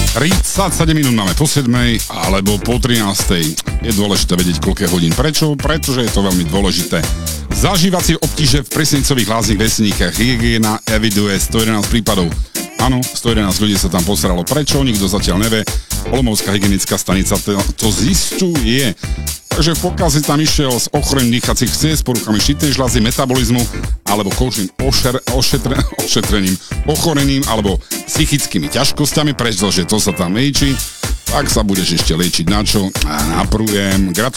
37 minút máme po 7 alebo po 13. Je dôležité vedieť, koľko hodín. Prečo? Pretože je to veľmi dôležité. Zažívacie obtíže v Presnicových lázních Vesníkach. Hygiena eviduje 111 prípadov. Áno, 111 ľudí sa tam posralo. Prečo? Nikto zatiaľ nevie. Olomoucká hygienická stanica to zisťuje. Takže pokiaľ si tam išiel s ochorením dýchacích ciest, s poruchami štítnej žľazy, metabolizmu alebo kožným ošetrením, ochorením alebo psychickými ťažkosťami, pretože to sa tam lieči, tak sa budeš ešte liečiť na čo? Na prújem. Gratulujem.